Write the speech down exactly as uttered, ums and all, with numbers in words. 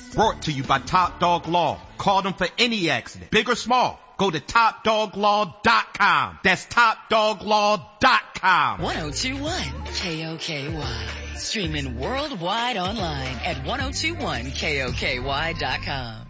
Brought to you by Top Dog Law. Call them for any accident, big or small. Go to top dog law dot com. That's top dog law dot com. ten twenty-one K O K Y. Streaming worldwide online at ten twenty-one K O K Y dot com.